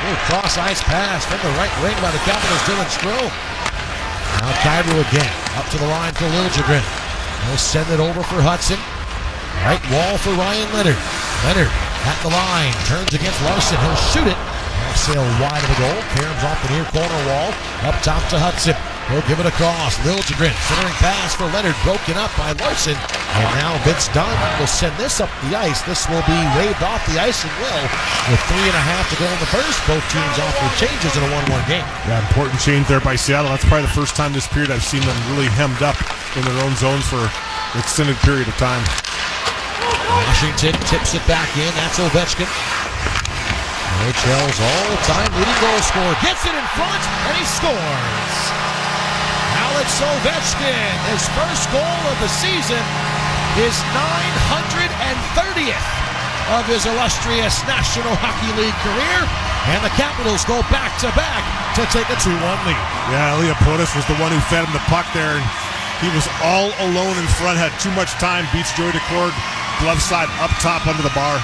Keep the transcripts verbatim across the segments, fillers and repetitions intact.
Little cross-ice pass from the right wing by the Capitals, Dylan Strome. Now Kyrou again, up to the line for Liljegren. He'll send it over for Hudson. Right wall for Ryan Leonard. Leonard at the line, turns against Larson. He'll shoot it. He'll sail wide of the goal. Caroms off the near corner wall. Up top to Hudson. He'll give it across. Liljegren, centering pass for Leonard, broken up by Larson. And now Vince Dunn will send this up the ice. This will be waved off the ice and will, with three and a half to go in the first. Both teams off with changes in a one one game. Yeah, important change there by Seattle. That's probably the first time this period I've seen them really hemmed up in their own zone for an extended period of time. Washington tips it back in. That's Ovechkin. N H L's all-time leading goal scorer gets it in front, and he scores. Alex Ovechkin, his first goal of the season, his nine hundred thirtieth of his illustrious National Hockey League career, and the Capitals go back-to-back to take a two one lead. Yeah, Leopoldis was the one who fed him the puck there, and he was all alone in front, had too much time, beats Joey Daccord, glove side up top under the bar.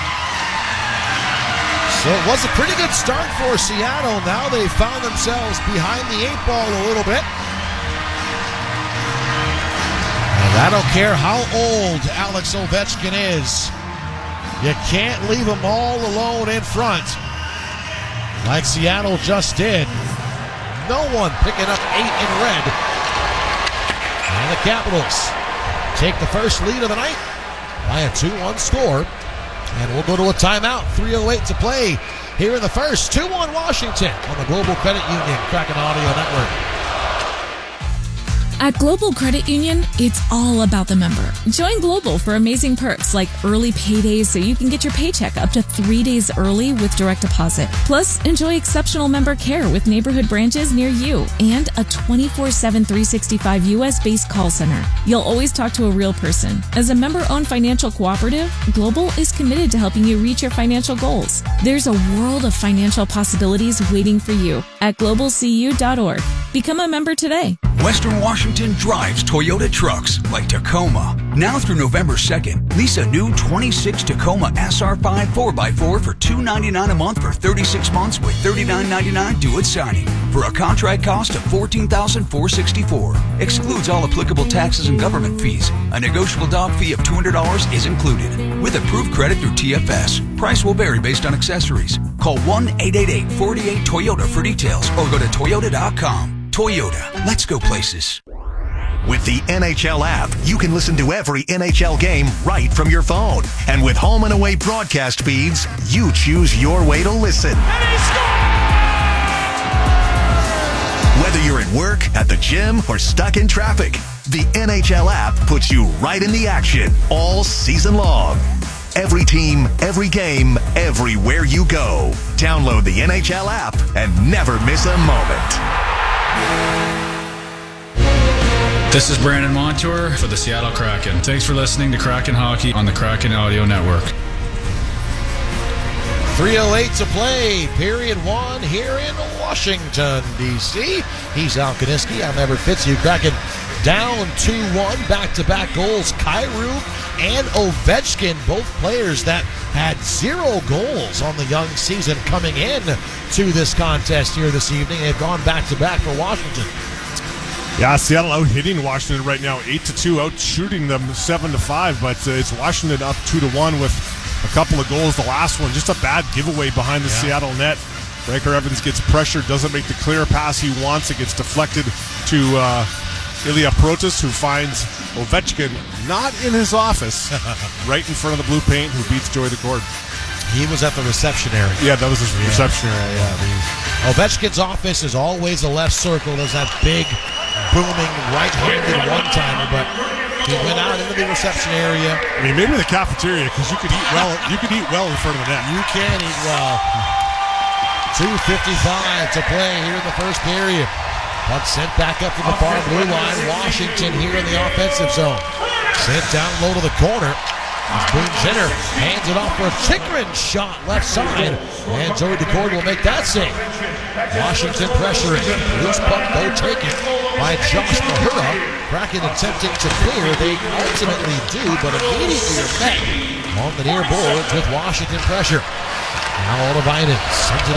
So it was a pretty good start for Seattle. Now they found themselves behind the eight ball a little bit. And I don't care how old Alex Ovechkin is, you can't leave him all alone in front like Seattle just did. No one picking up eight in red. And the Capitals take the first lead of the night by a two one score. And we'll go to a timeout. three oh eight to play here in the first. two one Washington on the Global Credit Union Kraken Audio Network. At Global Credit Union, it's all about the member. Join Global for amazing perks like early paydays so you can get your paycheck up to three days early with direct deposit. Plus, enjoy exceptional member care with neighborhood branches near you and a twenty-four seven, three sixty-five U S-based call center. You'll always talk to a real person. As a member-owned financial cooperative, Global is committed to helping you reach your financial goals. There's a world of financial possibilities waiting for you at global c u dot org. Become a member today. Western Washington drives Toyota trucks like Tacoma. Now through November second, lease a new twenty-six Tacoma S R five four by four for two hundred ninety-nine dollars a month for thirty-six months with thirty-nine ninety-nine due at signing for a contract cost of fourteen thousand four hundred sixty-four dollars. Excludes all applicable taxes and government fees. A negotiable doc fee of two hundred dollars is included. With approved credit through T F S. Price will vary based on accessories. Call one eight eight eight, four eight Toyota for details or go to toyota dot com. Toyota, let's go places. With the N H L app, you can listen to every N H L game right from your phone. And with home and away broadcast feeds, you choose your way to listen. And he scores! Whether you're at work, at the gym, or stuck in traffic, the N H L app puts you right in the action all season long. Every team, every game, everywhere you go. Download the N H L app and never miss a moment. This is Brandon Montour for the Seattle Kraken. Thanks for listening to Kraken Hockey on the Kraken Audio Network. three oh eight to play, period one here in Washington, D C He's Al Kaniski. I'm Everett Fitzhugh. Kraken down two one, back-to-back goals. Kyrou and Ovechkin, both players that had zero goals on the young season coming in to this contest here this evening. They've gone back-to-back for Washington. Yeah, Seattle out hitting Washington right now, eight to two, out shooting them seven to five, but uh, it's Washington up two to one with a couple of goals. The last one, just a bad giveaway behind the yeah. Seattle net. Riker Evans gets pressure, doesn't make the clear pass he wants. It gets deflected to uh, Ilya Protas, who finds Ovechkin not in his office, right in front of the blue paint, who beats Joey Daccord. He was at the reception area. Yeah, that was his yeah. reception area. Yeah. The, Ovechkin's office is always the left circle. There's that big, booming, right-handed one-timer, but he went out into the reception area. I mean, maybe the cafeteria, because you could eat well. You could eat well in front of the net. You can eat well. two fifty-five to play here in the first period. Puck sent back up to the far blue line. Washington here in the offensive zone. Sent down low to the corner. Boone Jenner hands it off for a Chikrin shot left side, and Joey Daccord will make that save. Washington pressuring. Loose puck though taken by Josh Mahura. Kraken attempting to clear. They ultimately do, but immediately are met on the near boards with Washington pressure. Now Olivainen sends it up.